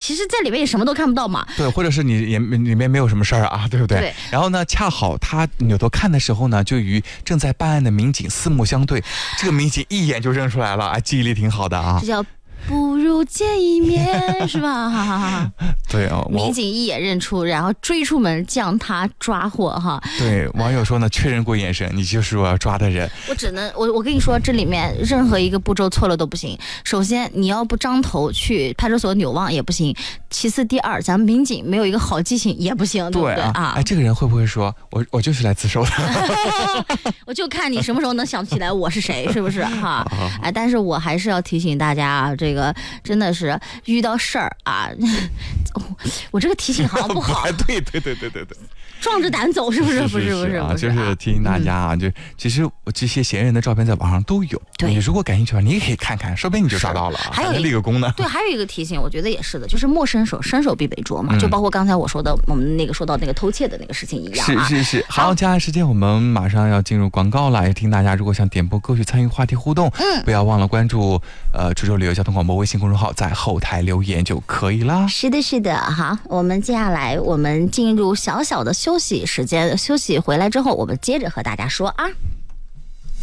其实在里面也什么都看不到嘛。 对，或者是你也里面没有什么事儿啊，对不对？ 对。 然后呢，恰好他扭头看的时候呢，就与正在办案的民警四目相对，这个民警一眼就认出来了啊，记忆力挺好的啊。 这叫不如见一面是吧？哈哈哈。 对啊， 民警一眼认出，然后追出门将他抓获哈。 对，网友说呢，确认过眼神，你就是我要抓的人。 我跟你说，这里面任何一个步骤错了都不行。首先，你要不张头去派出所扭望也不行。其次，第二，咱们民警没有一个好记性也不行，对不对啊？ 哎，这个人会不会说我就是来自首的？ 我就看你什么时候能想起来我是谁，是不是哈？哎，但是我还是要提醒大家啊，这个真的是遇到事儿啊，我这个提醒好像不好。 对， 壮着胆走，是不是？不是啊，就是提醒大家啊，就其实这些嫌疑人的照片在网上都有，你如果感兴趣的话，你也可以看看，说不定你就抓到了。 还有立个功呢。 对，还有一个提醒，我觉得也是的，就是莫伸手，伸手必被捉嘛，就包括刚才我说的，我们那个说到那个偷窃的那个事情一样啊。 是。好，接下来时间我们马上要进入广告了，也听大家如果想点播歌曲参与话题互动，不要忘了关注株洲旅游交通广播微信公众号，在后台留言就可以啦。 是的，好，我们接下来我们进入小小的休息时间，休息回来之后，我们接着和大家说啊。